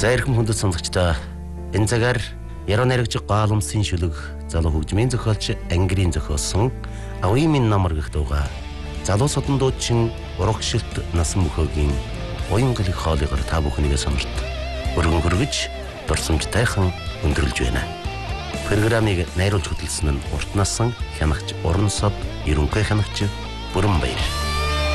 За эрхэм хүндэт сонсогчдоо энэ цагаар яруу найрагч Гаалмсын шүлэг залуу хөгжмийн зохиолч Ангирийн зохиосон Авъя минь намар гэх дууга залуу содон дуучин урагшилт насан мөхөөгийн уян гэлэг хоолойгоор та бүхнийгээ сонирт өргөн хүргэж дурсамжтайхан өндөрлж байна. Программыг найруулж хөтлөсөн нь урт насан хянагч Уран сод Ерөнхий хянагч Бүрэн Баяр.